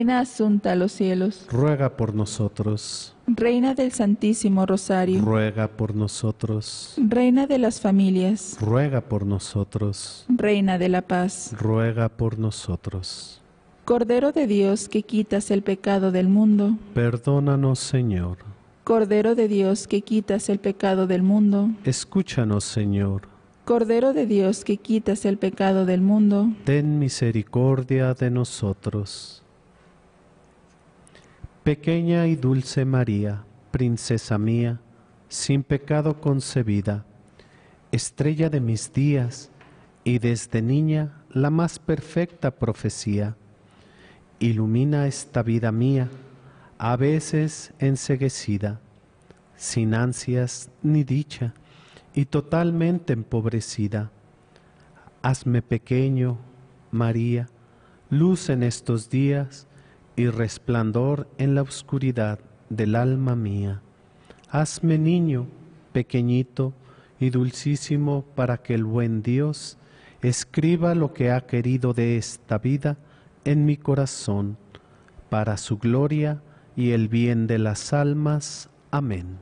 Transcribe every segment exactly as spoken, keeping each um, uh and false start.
Reina asunta a los cielos, ruega por nosotros. Reina del Santísimo Rosario, Ruega por nosotros. Reina de las familias, Ruega por nosotros. Reina de la paz, Ruega por nosotros. Cordero de Dios que quitas el pecado del mundo, Perdónanos, Señor. Cordero de Dios que quitas el pecado del mundo, Escúchanos, Señor. Cordero de Dios que quitas el pecado del mundo, Ten misericordia de nosotros. Pequeña y dulce María, princesa mía, sin pecado concebida, estrella de mis días y desde niña la más perfecta profecía, ilumina esta vida mía, a veces enceguecida, sin ansias ni dicha y totalmente empobrecida. Hazme pequeño, María, luz en estos días y resplandor en la oscuridad del alma mía. Hazme niño, pequeñito y dulcísimo, para que el buen Dios escriba lo que ha querido de esta vida en mi corazón, para su gloria y el bien de las almas. Amén.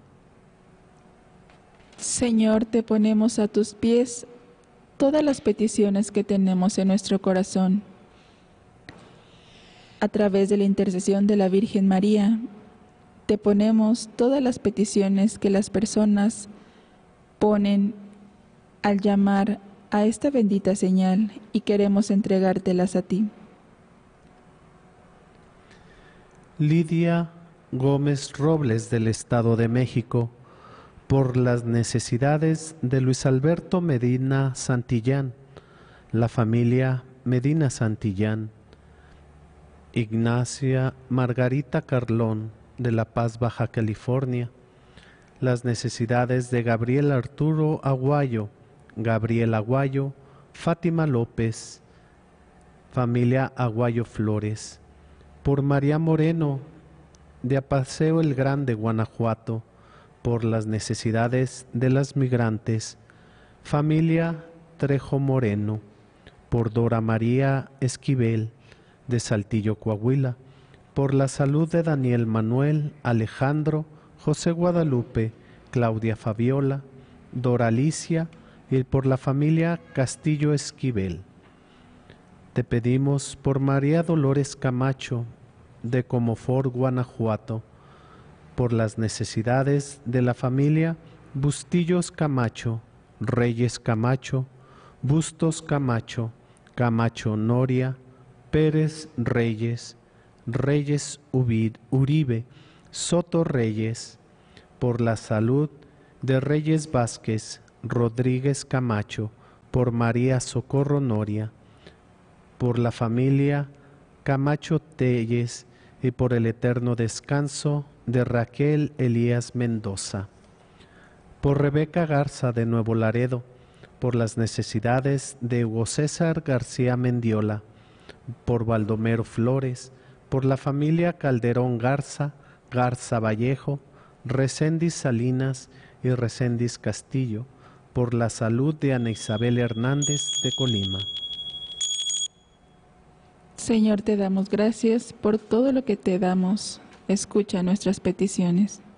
Señor, te ponemos a tus pies todas las peticiones que tenemos en nuestro corazón. A través de la intercesión de la Virgen María, te ponemos todas las peticiones que las personas ponen al llamar a esta bendita señal y queremos entregártelas a ti. Lidia Gómez Robles, del Estado de México, por las necesidades de Luis Alberto Medina Santillán, la familia Medina Santillán. Ignacia Margarita Carlón, de La Paz, Baja California, las necesidades de Gabriel Arturo Aguayo, Gabriel Aguayo, Fátima López, familia Aguayo Flores, por María Moreno, de Apaseo el Grande, Guanajuato, por las necesidades de las migrantes, familia Trejo Moreno, por Dora María Esquivel, de Saltillo, Coahuila, por la salud de Daniel Manuel, Alejandro, José Guadalupe, Claudia Fabiola, Dora Alicia y por la familia Castillo Esquivel. Te pedimos por María Dolores Camacho, de Comonfort, Guanajuato, por las necesidades de la familia Bustillos Camacho, Reyes Camacho, Bustos Camacho, Camacho Noria, Pérez Reyes, Reyes Uribe, Soto Reyes, por la salud de Reyes Vázquez, Rodríguez Camacho, por María Socorro Noria, por la familia Camacho Telles y por el eterno descanso de Raquel Elías Mendoza, por Rebeca Garza de Nuevo Laredo, por las necesidades de Hugo César García Mendiola, por Baldomero Flores, por la familia Calderón Garza, Garza Vallejo, Recendis Salinas y Recendis Castillo, por la salud de Ana Isabel Hernández de Colima. Señor, te damos gracias por todo lo que te damos. Escucha nuestras peticiones.